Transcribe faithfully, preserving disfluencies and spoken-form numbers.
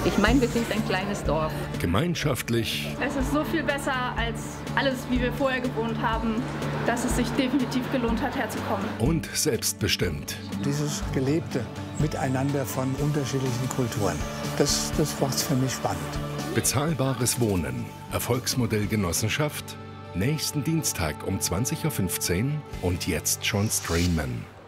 Ich meine wirklich ein kleines Dorf. Gemeinschaftlich. Es ist so viel besser als alles, wie wir vorher gewohnt haben, dass es sich definitiv gelohnt hat, herzukommen. Und selbstbestimmt. Dieses gelebte Miteinander von unterschiedlichen Kulturen, das, das macht es für mich spannend. Bezahlbares Wohnen. Erfolgsmodell Genossenschaft. Nächsten Dienstag um zwanzig Uhr fünfzehn und jetzt schon streamen.